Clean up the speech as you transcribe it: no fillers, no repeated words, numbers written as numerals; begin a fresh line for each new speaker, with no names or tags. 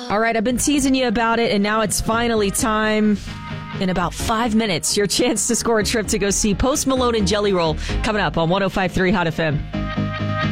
All right, I've been teasing you about it, and now it's finally time. In about 5 minutes, your chance to score a trip to go see Post Malone and Jelly Roll coming up on 105.3 Hot FM.